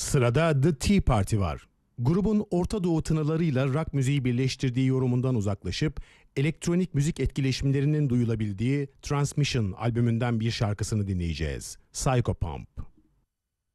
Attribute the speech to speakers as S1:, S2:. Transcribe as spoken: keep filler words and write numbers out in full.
S1: Sırada The Tea Party var. Grubun Orta Doğu tınılarıyla rock müziği birleştirdiği yorumundan uzaklaşıp elektronik müzik etkileşimlerinin duyulabildiği Transmission albümünden bir şarkısını dinleyeceğiz. Psychopomp.